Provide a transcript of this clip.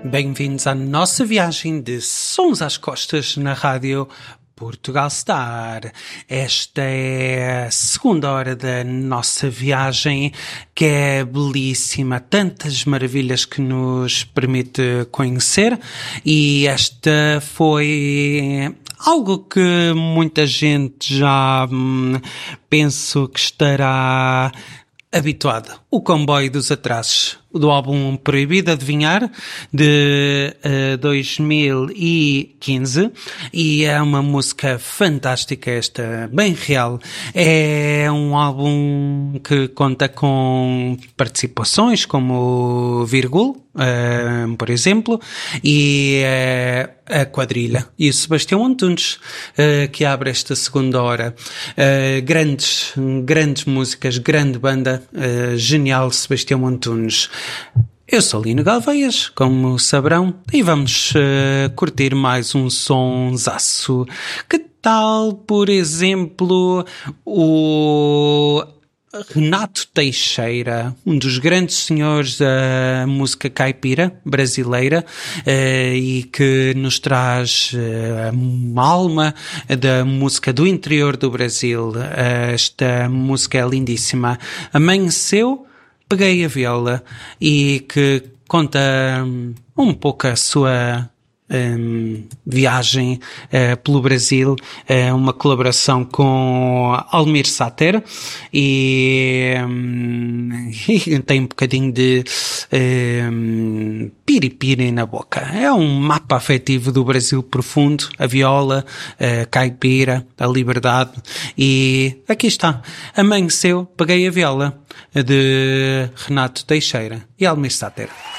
Bem-vindos à nossa viagem de Sons às Costas na Rádio Portugal Star. Esta é a segunda hora da nossa viagem, que é belíssima, tantas maravilhas que nos permite conhecer, e esta foi algo que muita gente já penso que estará habituada. O comboio dos atrasos do álbum Proibido Adivinhar, de 2015, e é uma música fantástica esta, bem real. É um álbum que conta com participações como Virgul, por exemplo, e a Quadrilha e o Sebastião Antunes, que abre esta segunda hora. Grandes músicas, grande banda, genial Sebastião Antunes. Eu sou Lino Galveias, como saberão, e vamos curtir mais um sonsaço. Que tal, por exemplo, o Renato Teixeira, um dos grandes senhores da música caipira brasileira, e que nos traz uma alma da música do interior do Brasil. Esta música é lindíssima. Amanheceu, peguei a viola, e que conta um pouco a sua viagem pelo Brasil, uma colaboração com Almir Sater, e tem um bocadinho de piripiri na boca. É um mapa afetivo do Brasil profundo, a viola, a caipira, a liberdade, e aqui está. Amanheceu, peguei a viola, de Renato Teixeira e Almir Sater.